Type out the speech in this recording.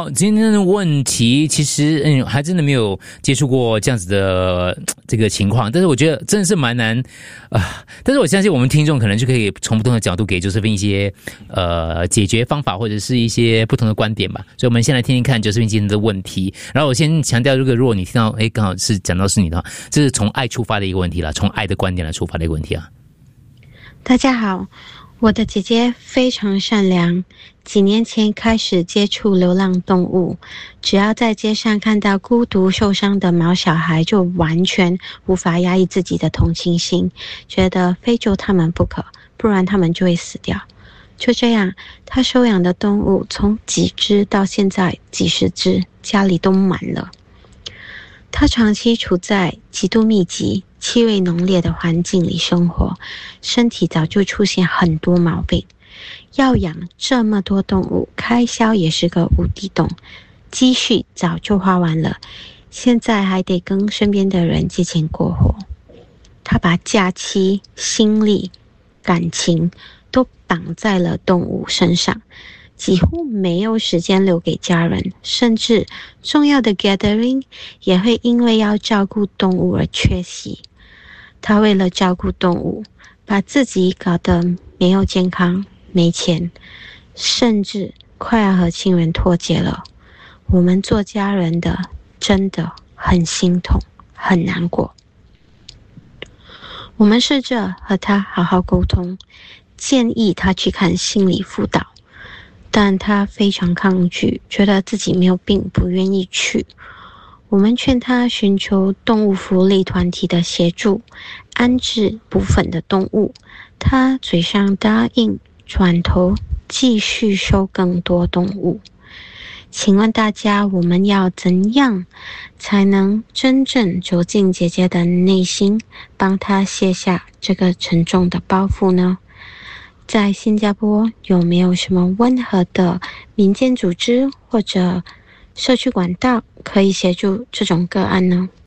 好，今天的问题其实还真的没有接触过这样子的这个情况，但是我觉得真的是蛮难但是我相信我们听众可能就可以从不同的角度给Josephine一些解决方法或者是一些不同的观点吧。所以我们先来听听看Josephine今天的问题。然后我先强调，如果你听到刚好是讲到是你的话，这是从爱出发的一个问题啦，从爱的观点来出发的一个问题啊。 大家好，我的姐姐非常善良，几年前开始接触流浪动物，只要在街上看到孤独受伤的毛小孩，就完全无法压抑自己的同情心，觉得非救他们不可，不然他们就会死掉。就这样，她收养的动物从几只到现在几十只，家里都满了。她长期处在极度密集、气味浓烈的环境里生活，身体早就出现很多毛病。要养这么多动物，开销也是个无底洞，积蓄早就花完了，现在还得跟身边的人借钱过活。她把假期、心力、感情都绑在了动物身上，几乎没有时间留给家人，甚至重要的 gathering 也会因为要照顾动物而缺席。他为了照顾动物，把自己搞得没有健康、没钱，甚至快要和亲人脱节了。我们做家人的真的很心痛，很难过。我们试着和他好好沟通，建议他去看心理辅导，但他非常抗拒，觉得自己没有病，不愿意去。我们劝他寻求动物福利团体的协助，安置部分的动物。他嘴上答应，转头继续收更多动物。请问大家，我们要怎样才能真正走进姐姐的内心，帮她卸下这个沉重的包袱呢？在新加坡有没有什么温和的民间组织或者社区管道可以协助这种个案呢？